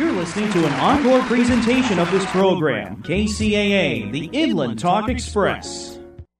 You're listening to an encore presentation of this program, KCAA, the Inland Talk Express.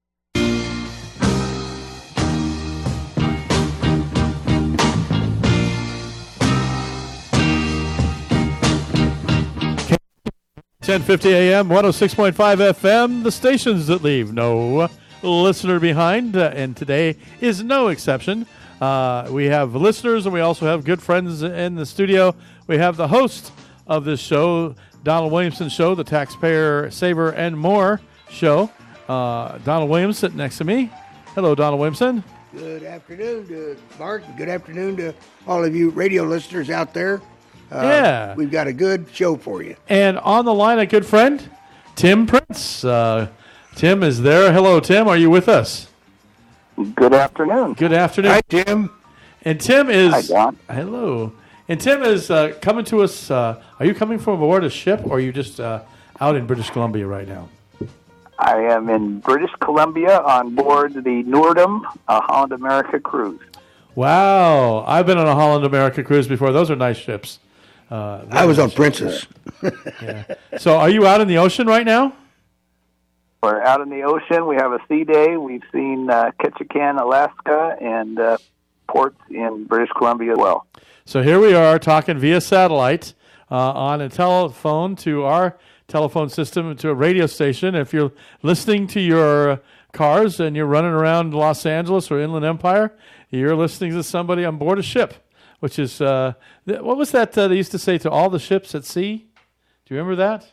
.50 a.m., 106.5 FM, the stations that leave no listener behind, and today is no exception. We have listeners, and we also have good friends in the studio. We have the host of this show, Donald Williamson Show, the Taxpayer Saver and More Show. Donald Williams sitting next to me. Hello, Donald Williamson. Good afternoon to Mark. Good afternoon to all of you radio listeners out there. We've got a good show for you. And on the line, a good friend, Tim Prince. Tim is there. Hello, Tim. Are you with us? Good afternoon. Good afternoon. Hi, Tim. And Tim is... Hi, Don. Hello. And Tim is coming to us... are you coming from aboard a ship, or are you just out in British Columbia right now? I am in British Columbia on board the Noordam, a Holland America cruise. Wow. I've been on a Holland America cruise before. Those are nice ships. I was on Princess. Yeah. So are you out in the ocean right now? We're out in the ocean. We have a sea day. We've seen Ketchikan, Alaska, and ports in British Columbia as well. So here we are talking via satellite on a telephone to our telephone system to a radio station. If you're listening to your cars and you're running around Los Angeles or Inland Empire, you're listening to somebody on board a ship, which is, what was that they used to say to all the ships at sea? Do you remember that?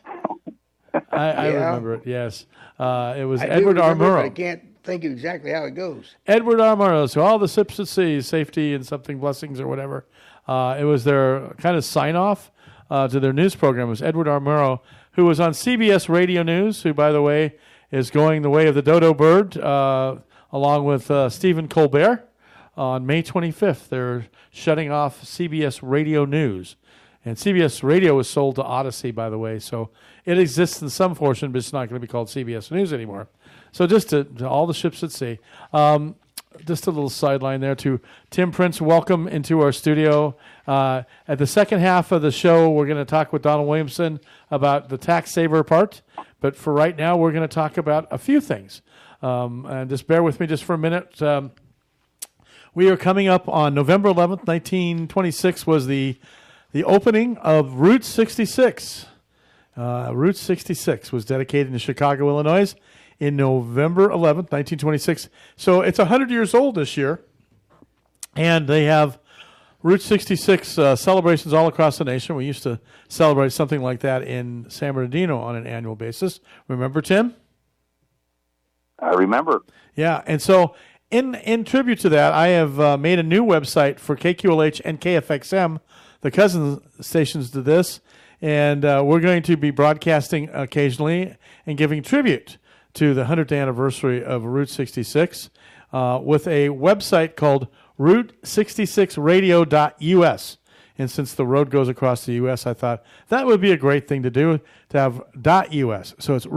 I remember it, yes. It was Edward R. Murrow. I can't think of exactly how it goes. Edward R. Murrow, so all the ships at sea, safety and something, blessings or whatever. It was their kind of sign-off to their news program. It was Edward R. Murrow, who was on CBS Radio News, who, by the way, is going the way of the dodo bird, along with Stephen Colbert. On May 25th, they're shutting off CBS Radio News. And CBS Radio was sold to Odyssey, by the way, so it exists in some portion, but it's not going to be called CBS News anymore. So just to all the ships at sea. Just a little sideline there to Tim Prince. Welcome into our studio. At the second half of the show, we're going to talk with Donald Williamson about the tax saver part. But for right now, we're going to talk about a few things. And just bear with me just for a minute. We are coming up on November 11th, 1926 was the opening of Route 66. Route 66 was dedicated in Chicago, Illinois in November 11th, 1926. So it's 100 years old this year. And they have Route 66 celebrations all across the nation. We used to celebrate something like that in San Bernardino on an annual basis. Remember, Tim? I remember. Yeah, and so... In tribute to that, I have made a new website for KQLH and KFXM, the cousin stations to this, and we're going to be broadcasting occasionally and giving tribute to the 100th anniversary of Route 66 with a website called Route66radio.us. And since the road goes across the U.S., I thought that would be a great thing to do, to have .us. So it's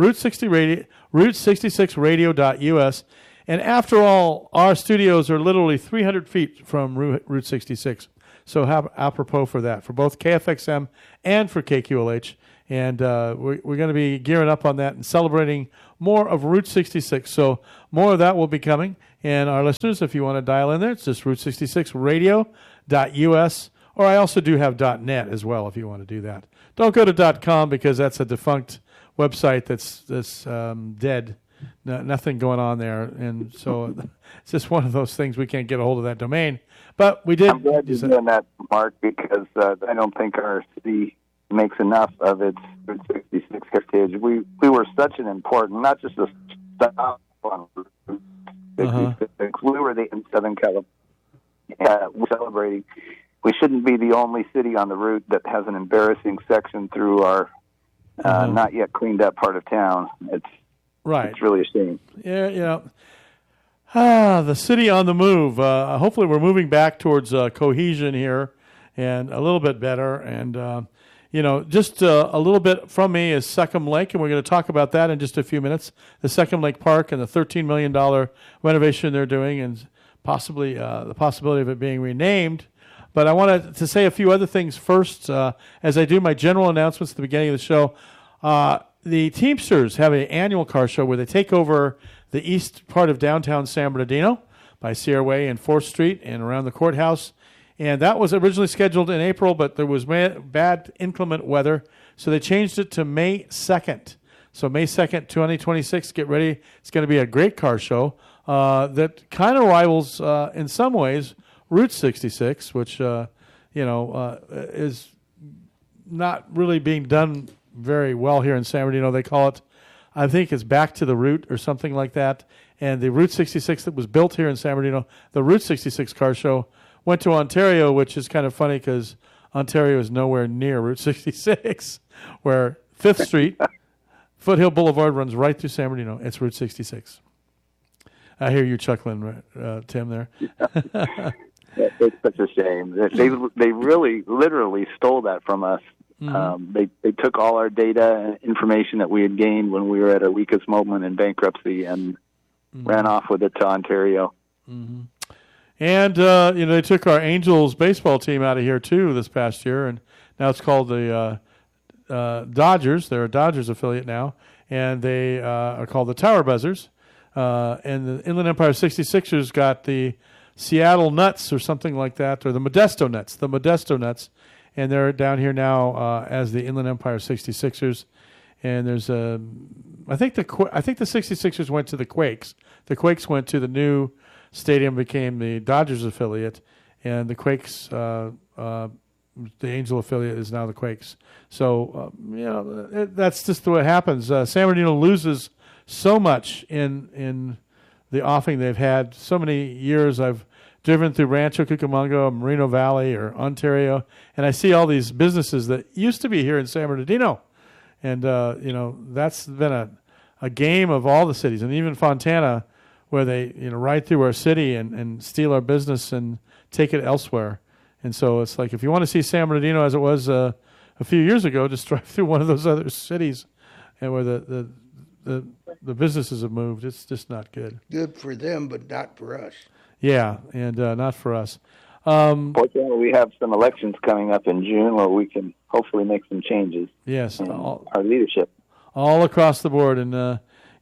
Route66radio.us. And after all, our studios are literally 300 feet from Route 66. So apropos for that, for both KFXM and for KQLH. And we're going to be gearing up on that and celebrating more of Route 66. So more of that will be coming. And our listeners, if you want to dial in there, it's just Route66radio.us. Or I also do have .net as well if you want to do that. Don't go to .com because that's a defunct website that's dead. No, nothing going on there, and so it's just one of those things. We can't get a hold of that domain, but we did. I'm glad you're doing that, Mark, because I don't think our city makes enough of its Route 66 heritage. We were such an important, not just a stop on Route 66. We were in Southern California celebrating. We shouldn't be the only city on the route that has an embarrassing section through our not yet cleaned up part of town. Right. It's really a shame. Yeah. The city on the move. Hopefully we're moving back towards cohesion here and a little bit better. And, just a little bit from me is Seckham Lake, and we're going to talk about that in just a few minutes. The Seckham Lake Park and the $13 million renovation they're doing and possibly the possibility of it being renamed. But I wanted to say a few other things first as I do my general announcements at the beginning of the show. The Teamsters have an annual car show where they take over the east part of downtown San Bernardino by Sierra Way and 4th Street and around the courthouse. And that was originally scheduled in April, but there was bad inclement weather, so they changed it to May 2nd. So May 2nd, 2026, get ready. It's going to be a great car show that kind of rivals, in some ways, Route 66, which, is not really being done very well here in San Bernardino. They call it, I think it's Back to the Route or something like that. And the Route 66 that was built here in San Bernardino, the Route 66 car show, went to Ontario, which is kind of funny because Ontario is nowhere near Route 66, where 5th Street, Foothill Boulevard runs right through San Bernardino. It's Route 66. I hear you chuckling, Tim, there. It's such a shame. They really, literally stole that from us. Mm-hmm. They took all our data and information that we had gained when we were at our weakest moment in bankruptcy and ran off with it to Ontario. Mm-hmm. And, they took our Angels baseball team out of here, too, this past year, and now it's called the Dodgers. They're a Dodgers affiliate now, and they are called the Tower Buzzers. And the Inland Empire 66ers got the Seattle Nuts or something like that, or the Modesto Nuts, and they're down here now as the Inland Empire 66ers. And there's I think the 66ers went to the Quakes. The Quakes went to the new stadium, became the Dodgers affiliate, and the Quakes, the Angel affiliate, is now the Quakes. So that's just the way it happens. San Bernardino loses so much in the offing they've had. So many years I've driven through Rancho Cucamonga, Moreno Valley, or Ontario, and I see all these businesses that used to be here in San Bernardino. And, that's been a game of all the cities, and even Fontana, where they, ride through our city and steal our business and take it elsewhere. And so it's like, if you want to see San Bernardino as it was a few years ago, just drive through one of those other cities and where the businesses have moved. It's just not good. Good for them, but not for us. Yeah, and not for us. Fortunately, we have some elections coming up in June where we can hopefully make some changes. Yes, in our leadership. All across the board. And,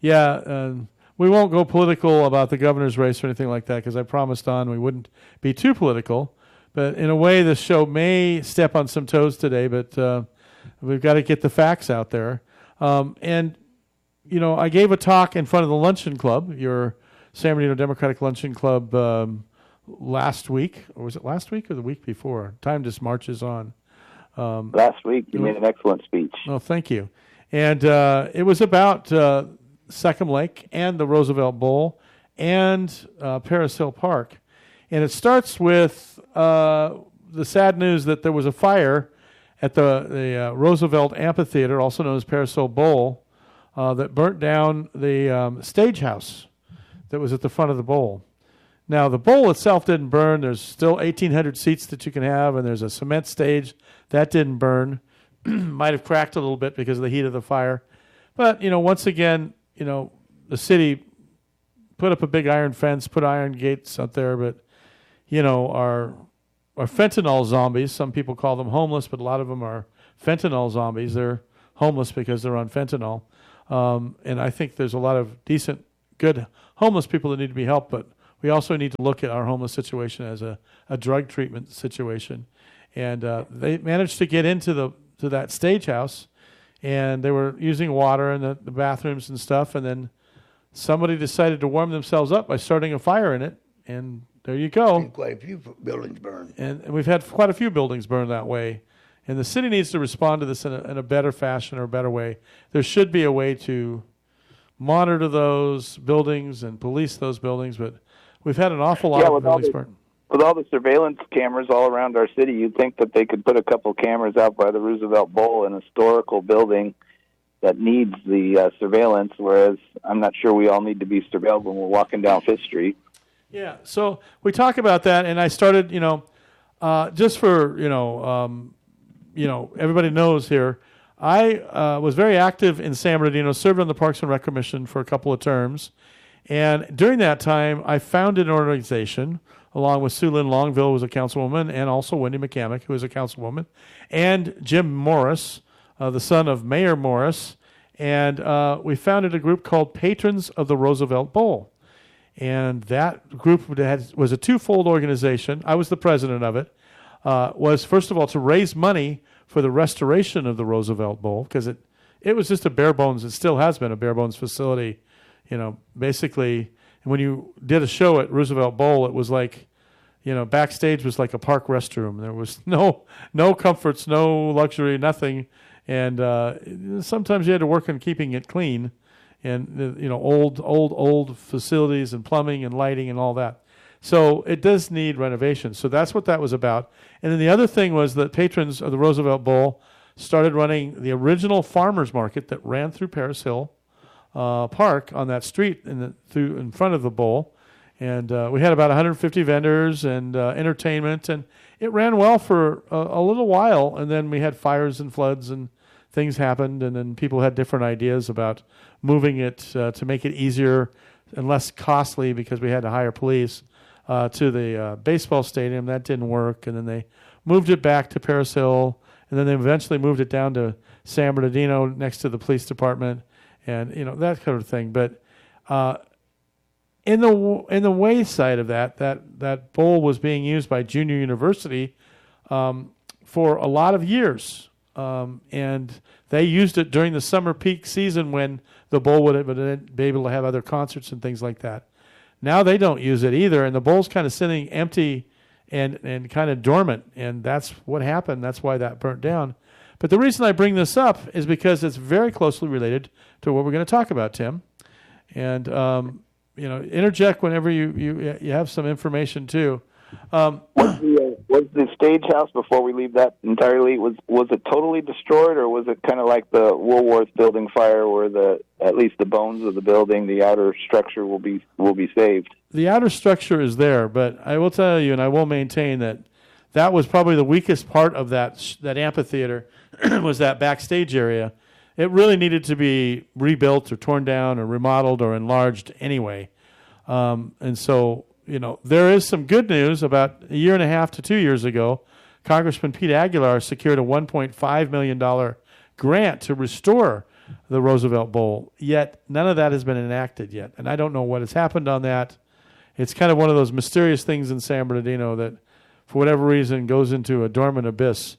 we won't go political about the governor's race or anything like that because I promised Don we wouldn't be too political. But in a way, this show may step on some toes today, but we've got to get the facts out there. I gave a talk in front of the Luncheon Club, your San Bernardino Democratic Luncheon Club, last week. Or was it last week or the week before? Time just marches on. Last week, you made an excellent speech. Oh, thank you. And it was about Second Lake and the Roosevelt Bowl and Paris Hill Park. And it starts with the sad news that there was a fire at the Roosevelt Amphitheater, also known as Paris Hill Bowl, that burnt down the stage house that was at the front of the bowl. Now, the bowl itself didn't burn. There's still 1,800 seats that you can have, and there's a cement stage. That didn't burn. Might have cracked a little bit because of the heat of the fire. But, once again, the city put up a big iron fence, put iron gates out there, but, our fentanyl zombies, some people call them homeless, but a lot of them are fentanyl zombies. They're homeless because they're on fentanyl. And I think there's a lot of decent, good homeless people that need to be helped, but we also need to look at our homeless situation as a drug treatment situation. And they managed to get into that stage house, and they were using water in the bathrooms and stuff, and then somebody decided to warm themselves up by starting a fire in it, and there you go. And quite a few buildings burned. And we've had quite a few buildings burned that way. And the city needs to respond to this in a better fashion or a better way. There should be a way to monitor those buildings and police those buildings, but we've had an awful lot of buildings burned. With all the surveillance cameras all around our city, you'd think that they could put a couple cameras out by the Roosevelt Bowl, an historical building that needs the surveillance, whereas I'm not sure we all need to be surveilled when we're walking down Fifth Street. Yeah, so we talk about that, and I started, just for, everybody knows here, I was very active in San Bernardino, served on the Parks and Rec Commission for a couple of terms, and during that time, I founded an organization along with Sue Lynn Longville, who was a councilwoman, and also Wendy McCamick, who was a councilwoman, and Jim Morris, the son of Mayor Morris. And we founded a group called Patrons of the Roosevelt Bowl. And that group was a twofold organization. I was the president of it. Was, first of all, to raise money for the restoration of the Roosevelt Bowl, because it was just a bare bones, it still has been a bare bones facility. Basically, when you did a show at Roosevelt Bowl, it was like, backstage was like a park restroom. There was no comforts, no luxury, nothing. And sometimes you had to work on keeping it clean, and old facilities and plumbing and lighting and all that. So it does need renovation. So that's what that was about. And then the other thing was that Patrons of the Roosevelt Bowl started running the original farmers market that ran through Paris Hill Park on that street in front of the bowl. And we had about 150 vendors and entertainment, and it ran well for a little while. And then we had fires and floods and things happened, and then people had different ideas about moving it to make it easier and less costly, because we had to hire police, to the baseball stadium. That didn't work, and then they moved it back to Paris Hill, and then they eventually moved it down to San Bernardino next to the police department, and that kind of thing. But in the way side of that bowl was being used by Junior University for a lot of years. And they used it during the summer peak season when the bowl would be able to have other concerts and things like that. Now they don't use it either, and the bowl's kind of sitting empty and kind of dormant, and that's what happened. That's why that burnt down. But the reason I bring this up is because it's very closely related to what we're going to talk about, Tim. And interject whenever you have some information too. Was the stage house, before we leave that entirely, was it totally destroyed, or was it kind of like the Woolworth building fire, where at least the bones of the building, the outer structure will be saved? The outer structure is there, but I will tell you, and I will maintain that was probably the weakest part of that amphitheater was that backstage area. It really needed to be rebuilt or torn down or remodeled or enlarged anyway, and so. There is some good news. About a year and a half to 2 years ago, Congressman Pete Aguilar secured a $1.5 million grant to restore the Roosevelt Bowl, yet none of that has been enacted yet. And I don't know what has happened on that. It's kind of one of those mysterious things in San Bernardino that, for whatever reason, goes into a dormant abyss.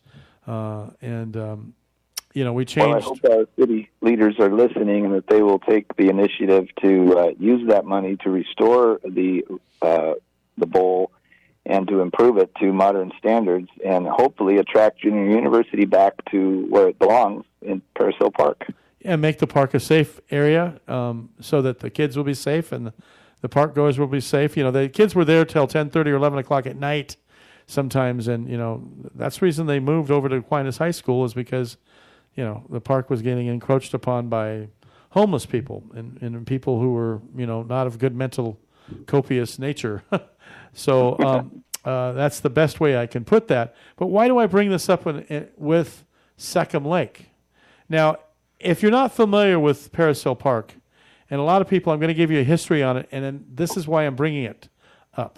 We changed. Well, I hope our city leaders are listening and that they will take the initiative to use that money to restore the bowl and to improve it to modern standards, and hopefully attract Junior University back to where it belongs, in Paris Hill Park. And make the park a safe area, so that the kids will be safe and the park goers will be safe. The kids were there till 10:30 or 11 o'clock at night sometimes, and that's the reason they moved over to Aquinas High School, is because the park was getting encroached upon by homeless people and people who were, not of good mental, copious nature. So that's the best way I can put that. But why do I bring this up with Seckham Lake? Now, if you're not familiar with Paris Hill Park, and a lot of people, I'm going to give you a history on it, and then this is why I'm bringing it up.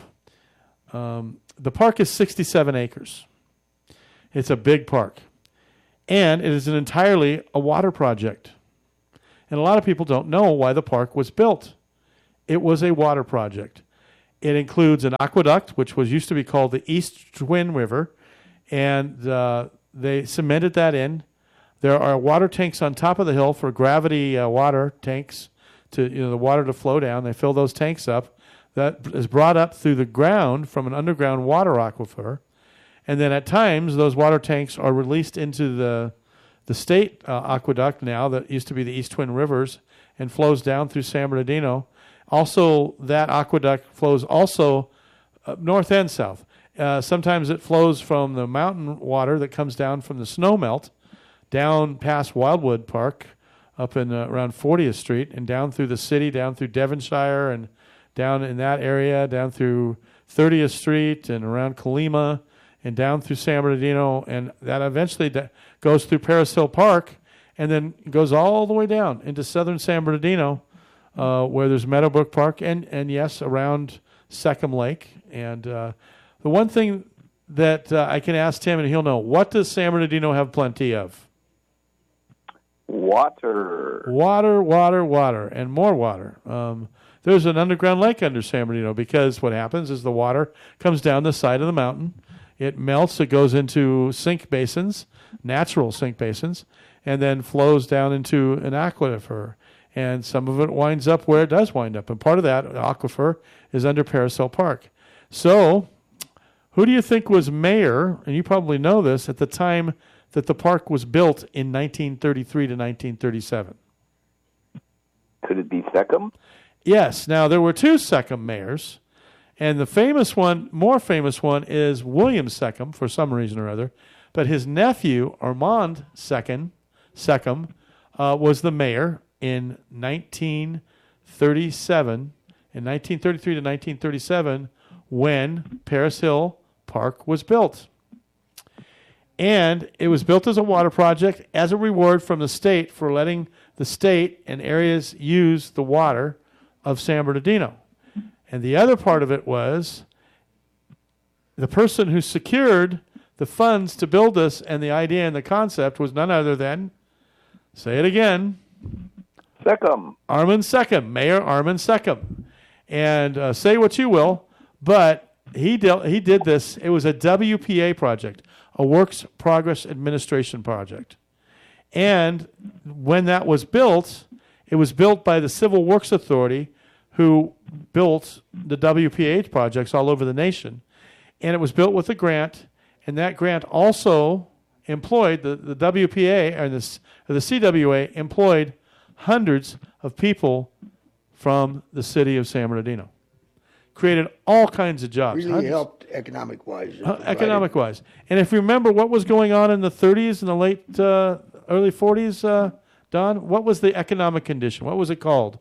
The park is 67 acres. It's a big park. And it is entirely a water project. And a lot of people don't know why the park was built. It was a water project. It includes an aqueduct, which used to be called the East Twin River, and they cemented that in. There are water tanks on top of the hill for gravity water tanks to the water to flow down. They fill those tanks up. That is brought up through the ground from an underground water aquifer. And then at times, those water tanks are released into the state aqueduct now that used to be the East Twin Rivers and flows down through San Bernardino. Also, that aqueduct flows also north and south. Sometimes it flows from the mountain water that comes down from the snow melt down past Wildwood Park up in around 40th Street and down through the city, down through Devonshire and down in that area, down through 30th Street and around Colima, and down through San Bernardino, and that eventually goes through Paris Hill Park, and then goes all the way down into southern San Bernardino, where there's Meadowbrook Park, and yes, around Seckham Lake. And the one thing that I can ask Tim, and he'll know, what does San Bernardino have plenty of? Water, and more water. There's an underground lake under San Bernardino because what happens is the water comes down the side of the mountain. It melts. It goes into sink basins, natural sink basins, and then flows down into an aquifer. And some of it winds up where it does wind up. And part of that aquifer is under Paris Hill Park. So who do you think was mayor, and you probably know this, at the time that the park was built in 1933 to 1937? Could it be Seckham? Yes. Now, there were two Seckham mayors, and the famous one, more famous one, is William Seckham, for some reason or other. But his nephew, Armand Seckham, was the mayor in 1937, in 1933 to 1937, when Paris Hill Park was built. And it was built as a water project as a reward from the state for letting the state and areas use the water of San Bernardino. And the other part of it was the person who secured the funds to build this, and the idea and the concept was none other than, say it again, Seckham. Armand Seckham, Mayor Armand Seckham. And say what you will, but he did this. It was a WPA project, a Works Progress Administration project. And when that was built, it was built by the Civil Works Authority, who built the WPA projects all over the nation. And it was built with a grant, and that grant also employed, the WPA, or the CWA, employed hundreds of people from the city of San Bernardino. Created all kinds of jobs. Really helped economic-wise. Economic-wise. And if you remember what was going on in the 30s and the late, early 40s, Don, what was the economic condition? What was it called?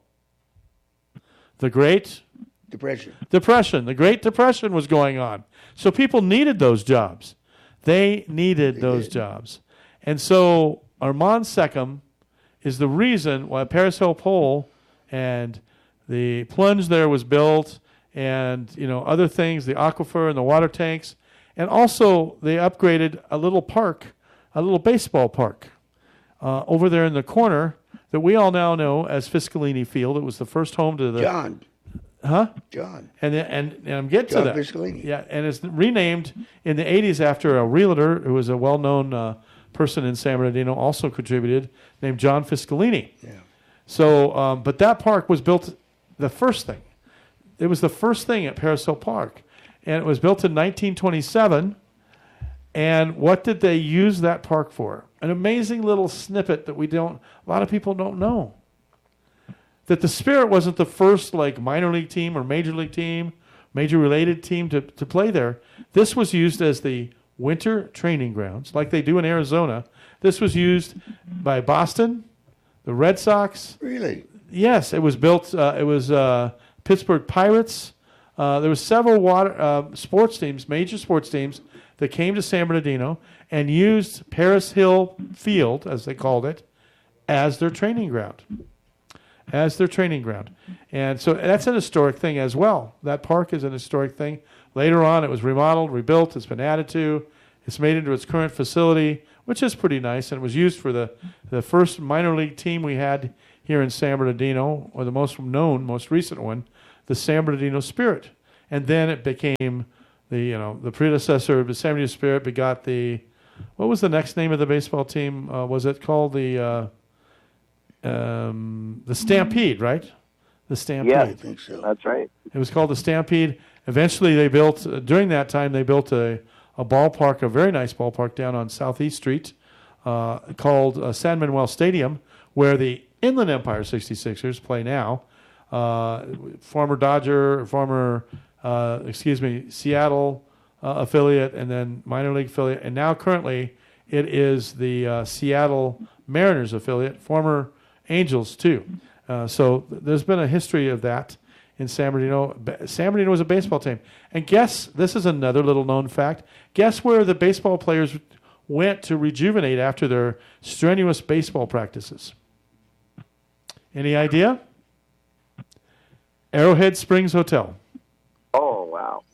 The Great Depression. The Great Depression was going on. So people needed those jobs. They needed those jobs. And so Armand Seckham is the reason why Paris Hill Pole and the plunge there was built, and other things, the aquifer and the water tanks. And also they upgraded a little park, a little baseball park over there in the corner that we all now know as Fiscalini Field. It was the first home to the... John. And I'm getting to that. Fiscalini. Yeah, and it's renamed in the 80s after a realtor who was a well-known person in San Bernardino, also contributed, named John Fiscalini. Yeah. So, but that park was built, the first thing. It was the first thing at Paris Hill Park. And it was built in 1927. And what did they use that park for? An amazing little snippet that a lot of people don't know. That the Spirit wasn't the first minor league team or major league team, major related team to play there. This was used as the winter training grounds, like they do in Arizona. This was used by Boston, the Red Sox. Really? Yes, it was built. It was Pittsburgh Pirates. There were several sports teams, major sports teams, that came to San Bernardino and used Paris Hill Field, as they called it, as their training ground. And so that's an historic thing as well. That park is an historic thing. Later on, it was remodeled, rebuilt. It's been added to. It's made into its current facility, which is pretty nice. And it was used for the first minor league team we had here in San Bernardino, or the most recent one, the San Bernardino Spirit. And then it became the predecessor of the San Bernardino Spirit begot what was the next name of the baseball team? Was it called the Stampede, right? The Stampede. Yeah, I think so. That's right. It was called the Stampede. Eventually, during that time, they built a ballpark, a very nice ballpark down on Southeast Street called San Manuel Stadium, where the Inland Empire 66ers play now. Former Seattle affiliate, and then minor league affiliate. And now currently it is the Seattle Mariners affiliate, former Angels too. So there's been a history of that in San Bernardino. San Bernardino was a baseball team. And this is another little known fact, guess where the baseball players went to rejuvenate after their strenuous baseball practices? Any idea? Arrowhead Springs Hotel. Oh,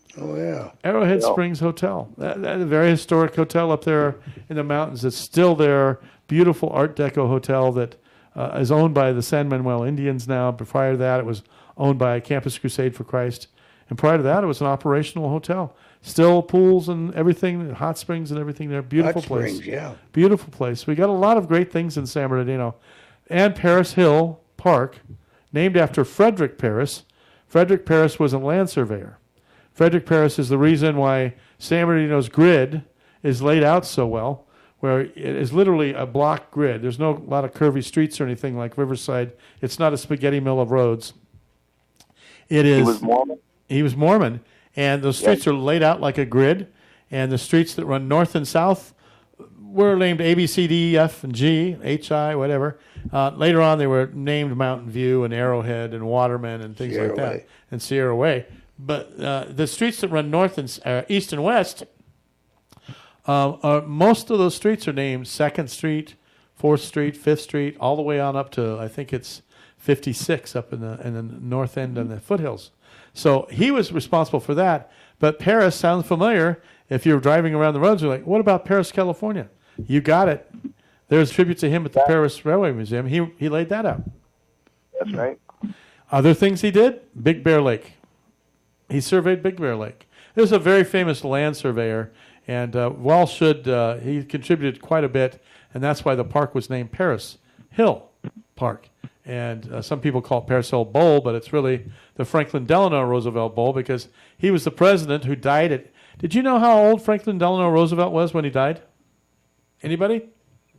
Oh, yeah. Arrowhead Springs Hotel. That's a very historic hotel up there in the mountains. It's still there. Beautiful Art Deco hotel that is owned by the San Manuel Indians now. But prior to that, it was owned by Campus Crusade for Christ. And prior to that, it was an operational hotel. Still pools and everything, hot springs and everything there. Beautiful place. Springs, yeah. Beautiful place. We got a lot of great things in San Bernardino. And Paris Hill Park, named after Frederick Paris. Frederick Paris was a land surveyor. Frederick Paris is the reason why San Bernardino's grid is laid out so well, where it is literally a block grid. There's no lot of curvy streets or anything like Riverside. It's not a spaghetti mill of roads. It is. He was Mormon? He was Mormon. And those streets are laid out like a grid. And the streets that run north and south were named A, B, C, D, E, F, and G, H, I, whatever. Later on, they were named Mountain View and Arrowhead and Waterman and things like that. And Sierra Way. But the streets that run north and east and west, most of those streets are named 2nd Street, 4th Street, 5th Street, all the way on up to, I think it's 56 up in the north end and the foothills. So he was responsible for that. But Paris sounds familiar. If you're driving around the roads, you're like, what about Paris, California? You got it. There's a tribute to him at the Paris Railway Museum. He laid that out. That's right. Other things he did, Big Bear Lake. He surveyed Big Bear Lake. He was a very famous land surveyor, and he contributed quite a bit, and that's why the park was named Paris Hill Park. And some people call it Paris Hill Bowl, but it's really the Franklin Delano Roosevelt Bowl because he was the president who died at... Did you know how old Franklin Delano Roosevelt was when he died? Anybody?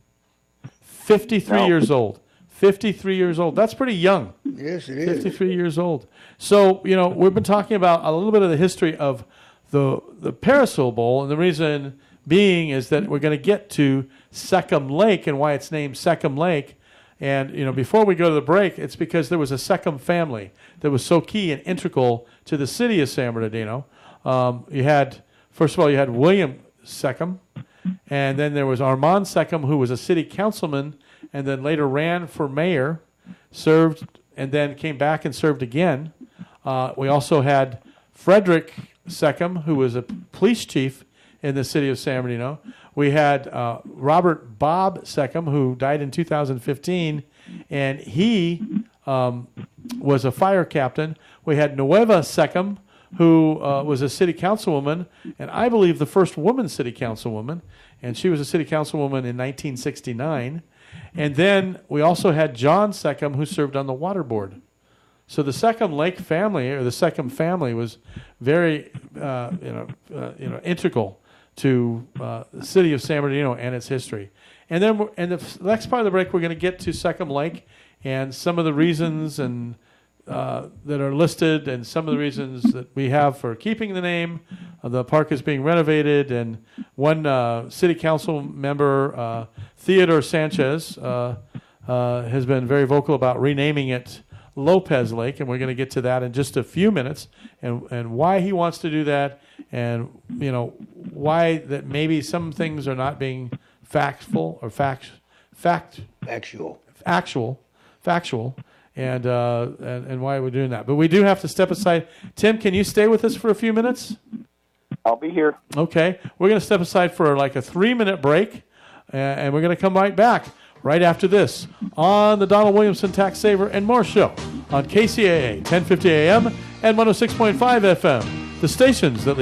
53 years old. 53 years old. That's pretty young. Yes, it is. 53 years old. So, we've been talking about a little bit of the history of the Paris Hill Bowl, and the reason being is that we're going to get to Seckham Lake and why it's named Seckham Lake. And, before we go to the break, it's because there was a Seckham family that was so key and integral to the city of San Bernardino. First of all, you had William Seckham, and then there was Armand Seckham, who was a city councilman, and then later ran for mayor, served, and then came back and served again. We also had Frederick Seckham, who was a police chief in the city of San Bernardino. We had Robert Bob Seckham, who died in 2015, and he was a fire captain. We had Nueva Seckham, who was a city councilwoman, and I believe the first woman city councilwoman, and she was a city councilwoman in 1969. And then we also had John Seckham, who served on the water board. So the Seckham Lake family, or the Seckham family, was very integral to the city of San Bernardino and its history. And then the next part of the break, we're going to get to Seckham Lake and some of the reasons and that are listed and some of the reasons that we have for keeping the name. The park is being renovated, and one city council member, Theodore Sanchez, has been very vocal about renaming it Lopez Lake, and we're going to get to that in just a few minutes, and why he wants to do that, and why that maybe some things are not being factual, and why we're doing that. But we do have to step aside. Tim, can you stay with us for a few minutes? I'll be here. Okay, we're going to step aside for like a 3-minute break, and we're going to come right back right after this on the Donald Williamson Tax Saver and More Show on KCAA 1050 AM and 106.5 FM, the stations that